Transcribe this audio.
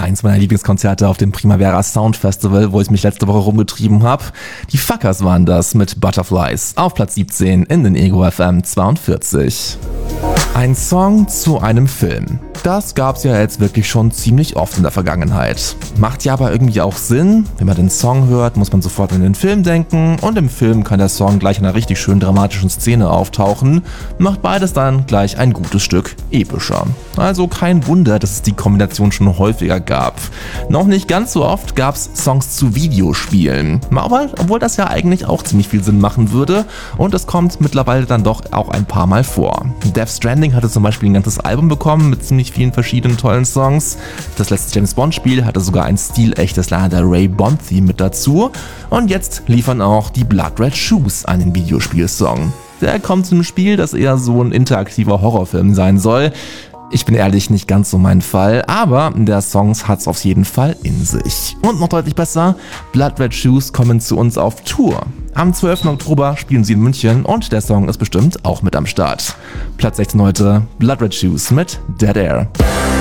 Eins meiner Lieblingskonzerte auf dem Primavera Sound Festival, wo ich mich letzte Woche rumgetrieben habe. Die Fuckers waren das mit Butterflies auf Platz 17 in den Ego FM 42. Ein Song zu einem Film. Das gab's ja jetzt wirklich schon ziemlich oft in der Vergangenheit. Macht ja aber irgendwie auch Sinn. Wenn man den Song hört, muss man sofort an den Film denken und im Film kann der Song gleich in einer richtig schön dramatischen Szene auftauchen. Macht beides dann gleich ein gutes Stück epischer. Also kein Wunder, dass es die Kombination schon häufiger gab. Noch nicht ganz so oft gab's Songs zu Videospielen. Obwohl das ja eigentlich auch ziemlich viel Sinn machen würde und es kommt mittlerweile dann doch auch ein paar Mal vor. Death Stranding hatte zum Beispiel ein ganzes Album bekommen mit ziemlich vielen verschiedenen tollen Songs. Das letzte James Bond Spiel hatte sogar ein stilechtes Lana Del Rey Bond Theme mit dazu. Und jetzt liefern auch die Blood Red Shoes einen Videospielsong. Der kommt zum Spiel, das eher so ein interaktiver Horrorfilm sein soll. Ich bin ehrlich, nicht ganz so mein Fall, aber der Song hat's auf jeden Fall in sich. Und noch deutlich besser, Blood Red Shoes kommen zu uns auf Tour. Am 12. Oktober spielen sie in München und der Song ist bestimmt auch mit am Start. Platz 16 heute, Blood Red Shoes mit Dead Air.